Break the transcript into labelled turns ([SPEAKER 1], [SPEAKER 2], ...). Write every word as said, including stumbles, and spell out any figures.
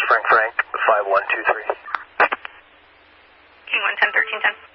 [SPEAKER 1] Frank Frank, five one two three.
[SPEAKER 2] King one ten, thirteen ten.